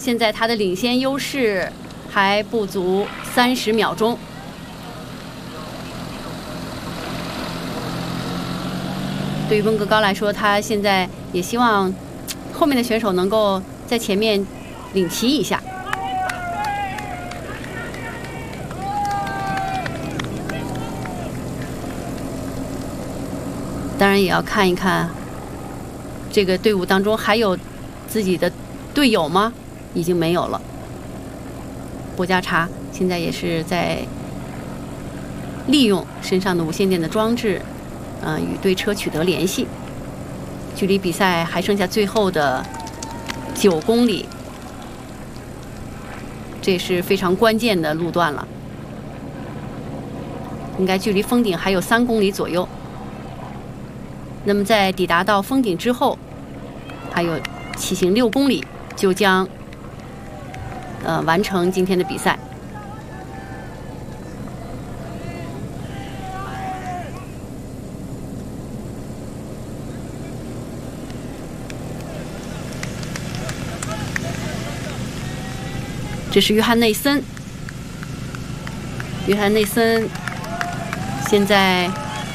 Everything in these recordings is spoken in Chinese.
现在他的领先优势还不足30秒钟。对于温格高来说，他现在也希望后面的选手能够在前面领骑一下。当然也要看一看这个队伍当中还有自己的队友吗？已经没有了。波加查现在也是在利用身上的无线电的装置，与对车取得联系。距离比赛还剩下最后的9公里，这是非常关键的路段了。应该距离封顶还有3公里左右。那么在抵达到封顶之后，还有骑行6公里，就将完成今天的比赛。这是约翰内森，约翰内森现在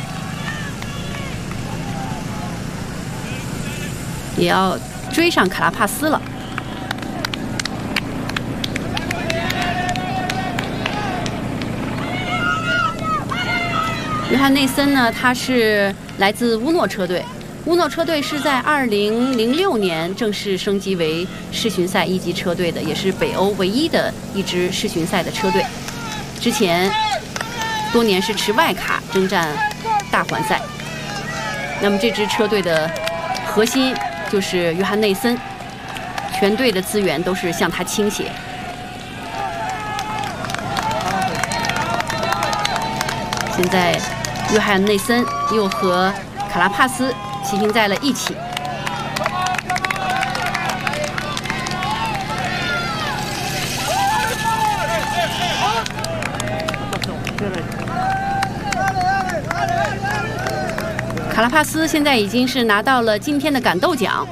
也要追上卡拉帕斯了。约翰内森呢，他是来自乌诺车队。乌诺车队是在2006年正式升级为世巡赛1级车队的，也是北欧唯一的一支世巡赛的车队。之前多年是持外卡征战大环赛。那么这支车队的核心就是约翰内森，全队的资源都是向他倾斜。现在约翰内森又和卡拉帕斯骑行在了一起。卡拉帕斯现在已经是拿到了今天的感斗奖。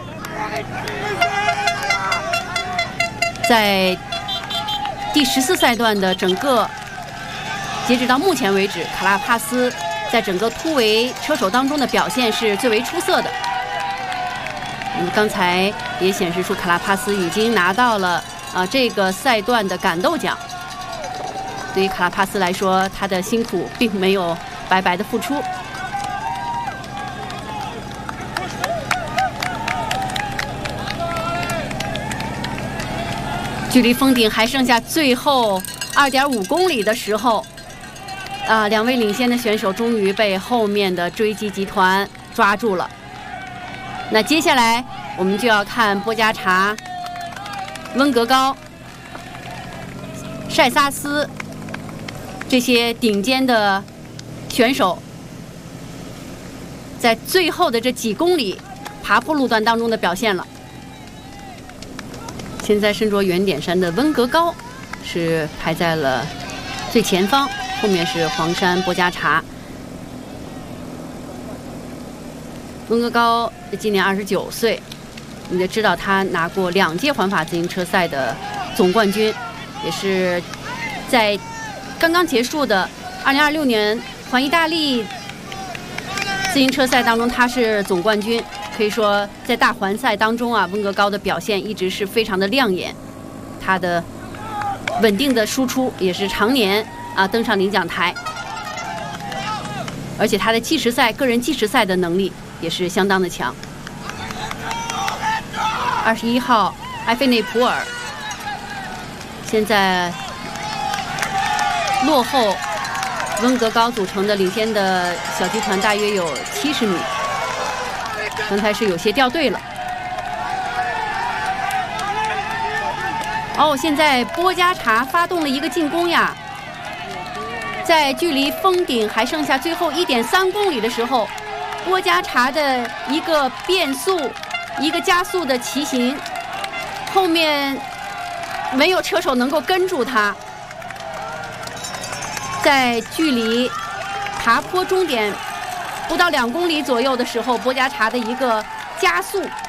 在第14赛段的整个，截止到目前为止，卡拉帕斯在整个突围车手当中的表现是最为出色的。刚才也显示出卡拉帕斯已经拿到了这个赛段的感斗奖。对于卡拉帕斯来说，他的辛苦并没有白白的付出。距离封顶还剩下最后2.5公里的时候，两位领先的选手终于被后面的追击集团抓住了。那接下来我们就要看波加查、温格高、塞萨斯这些顶尖的选手在最后的这几公里爬坡路段当中的表现了。现在身着圆点衫的温格高是排在了最前方，后面是黄山、波加查。温格高今年29岁，你就知道他拿过2届环法自行车赛的总冠军，也是在刚刚结束的2026年环意大利自行车赛当中，他是总冠军。可以说，在大环赛当中温格高的表现一直是非常的亮眼，他的稳定的输出也是常年登上领奖台，而且他的个人计时赛的能力也是相当的强。21号埃菲内普尔现在落后温格高组成的领先的小集团大约有70米。刚才是有些掉队了。现在波加查发动了一个进攻呀，在距离封顶还剩下最后1.3公里的时候，波加查的一个变速、一个加速的骑行，后面没有车手能够跟住他。在距离爬坡终点不到2公里左右的时候，波加查的一个加速